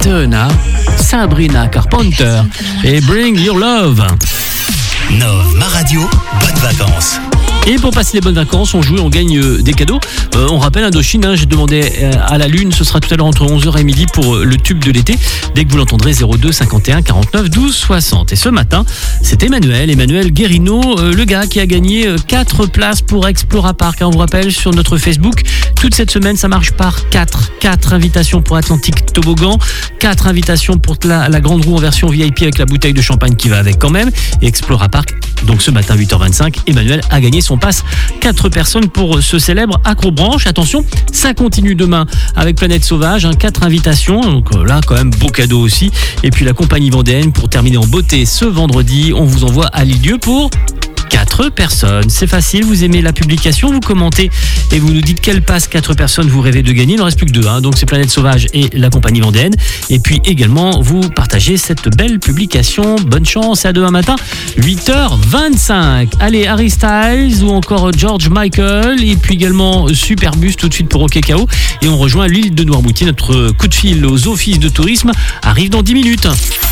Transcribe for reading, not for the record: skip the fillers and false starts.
Turner, Sabrina Carpenter et Bring Your Love. Nov, ma radio, bonnes vacances. Et pour passer les bonnes vacances, on joue et on gagne des cadeaux. On rappelle Indochine, j'ai demandé à la Lune, ce sera tout à l'heure entre 11h et midi pour le tube de l'été. Dès que vous l'entendrez, 02 51 49 12 60. Et ce matin, c'est Emmanuel Guérino, le gars qui a gagné 4 places pour Explora Park. On vous rappelle sur notre Facebook, toute cette semaine, ça marche par 4. 4 invitations pour Atlantic Toboggan, 4 invitations pour la grande roue en version VIP avec la bouteille de champagne qui va avec quand même. Et Explora Park, donc ce matin 8h25, Emmanuel a gagné son passe. 4 personnes pour ce célèbre accrobranche. Attention, ça continue demain avec Planète Sauvage, 4 invitations, donc là quand même beau cadeau aussi. Et puis la compagnie vendéenne pour terminer en beauté ce vendredi, on vous envoie à Lilieu pour 4 personnes. C'est facile, vous aimez la publication, vous commentez et vous nous dites quelle passe 4 personnes vous rêvez de gagner. Il n'en reste plus que 2, donc c'est Planète Sauvage et la compagnie vendéenne. Et puis également, vous partagez cette belle publication. Bonne chance, à demain matin, 8h25. Allez, Harry Styles ou encore George Michael et puis également Superbus tout de suite pour OK KO. Et on rejoint l'île de Noirmoutier. Notre coup de fil aux offices de tourisme arrive dans 10 minutes.